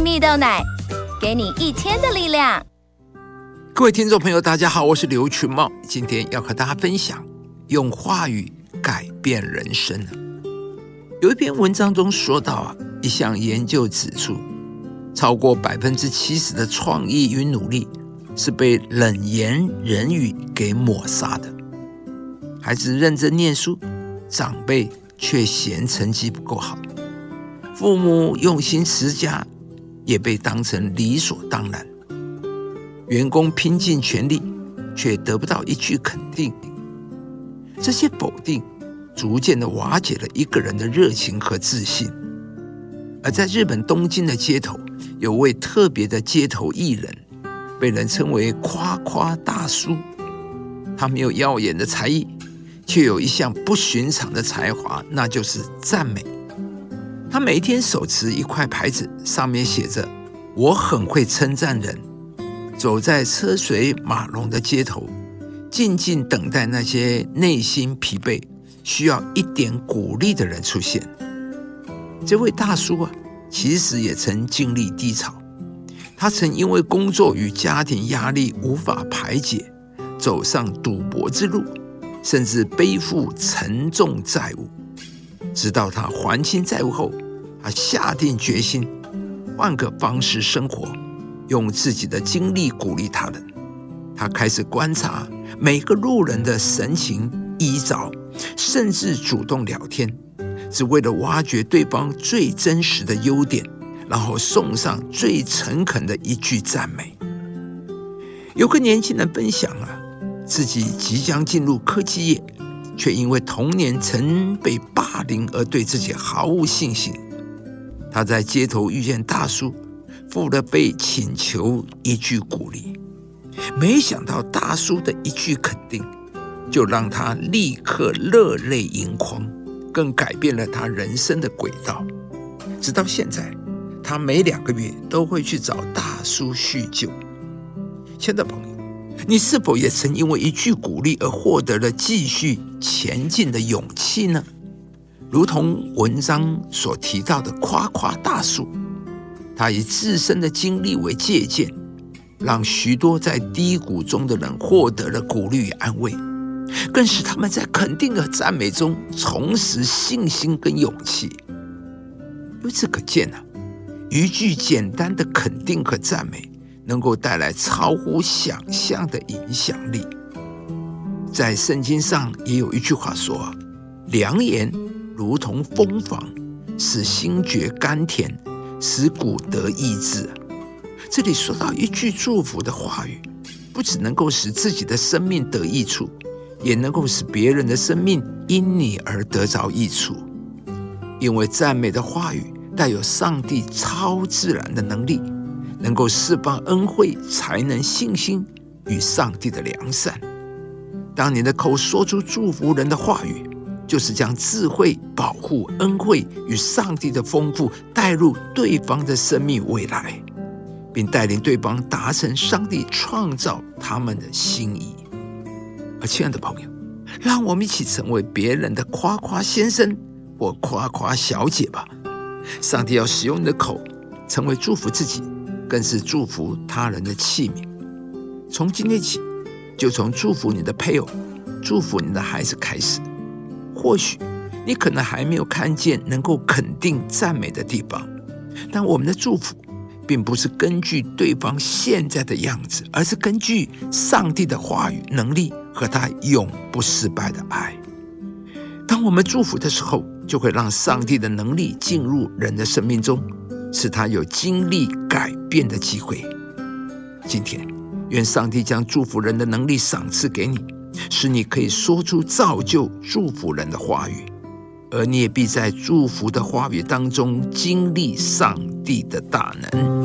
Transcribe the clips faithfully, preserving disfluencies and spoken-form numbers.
蜜豆奶，给你一天的力量。 各位听众朋友大家好，我是刘群茂，今天要和大家分享用话语改变人生。有一篇文章中说到啊，一项研究指出，超过 百分之七十 的创意与努力是被冷言冷语给抹杀的。孩子认真念书，长辈却嫌成绩不够好，父母用心持家也被当成理所当然，员工拼尽全力却得不到一句肯定。这些否定逐渐地瓦解了一个人的热情和自信。而在日本东京的街头，有位特别的街头艺人，被人称为夸夸大叔。他没有耀眼的才艺，却有一项不寻常的才华，那就是赞美。他每天手持一块牌子，上面写着“我很会称赞人”，走在车水马龙的街头，静静等待那些内心疲惫、需要一点鼓励的人出现。这位大叔啊，其实也曾经历低潮。他曾因为工作与家庭压力无法排解，走上赌博之路，甚至背负沉重债务。直到他还清债务后，他下定决心换个方式生活，用自己的经历鼓励他人。他开始观察每个路人的神情依照，甚至主动聊天，只为了挖掘对方最真实的优点，然后送上最诚恳的一句赞美。有个年轻人分享啊，自己即将进入科技业，却因为童年曾被霸凌而对自己毫无信心。他在街头遇见大叔，付了被请求一句鼓励，没想到大叔的一句肯定，就让他立刻热泪盈眶，更改变了他人生的轨道。直到现在，他每两个月都会去找大叔叙旧。亲爱的朋友，你是否也曾因为一句鼓励而获得了继续前进的勇气呢？如同文章所提到的夸夸大叔，他以自身的经历为借鉴，让许多在低谷中的人获得了鼓励与安慰，更使他们在肯定和赞美中重拾信心跟勇气。由此可见啊，一句简单的肯定和赞美能够带来超乎想象的影响力。在圣经上也有一句话说啊，良言如同蜂房，使心觉甘甜，使骨得医治。这里说到一句祝福的话语，不只能够使自己的生命得益处，也能够使别人的生命因你而得着益处。因为赞美的话语带有上帝超自然的能力，能够释放恩惠、才能、信心与上帝的良善。当你的口说出祝福人的话语，就是将智慧、保护、恩惠与上帝的丰富带入对方的生命未来，并带领对方达成上帝创造他们的心意。而亲爱的朋友，让我们一起成为别人的夸夸先生或夸夸小姐吧。上帝要使用你的口，成为祝福自己，更是祝福他人的器皿。从今天起，就从祝福你的配偶、祝福你的孩子开始。或许你可能还没有看见能够肯定赞美的地方，但我们的祝福并不是根据对方现在的样子，而是根据上帝的话语、能力和他永不失败的爱。当我们祝福的时候，就会让上帝的能力进入人的生命中，使他有经历改变的机会。今天，愿上帝将祝福人的能力赏赐给你，使你可以说出造就祝福人的话语，而你也必在祝福的话语当中经历上帝的大能。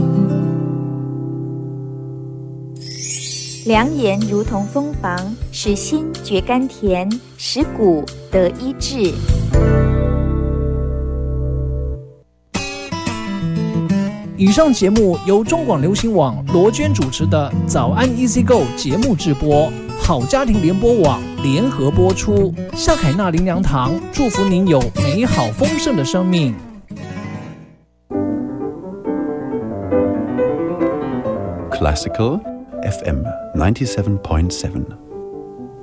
良言如同蜂房，使心觉甘甜，使骨得医治。 以上节目由中广流行网罗娟主持的早安 E Z Go 节目直播，好家庭联播网联合播出。夏凯纳灵粮堂祝福您有美好丰盛的生命。 Classical F M ninety-seven point seven.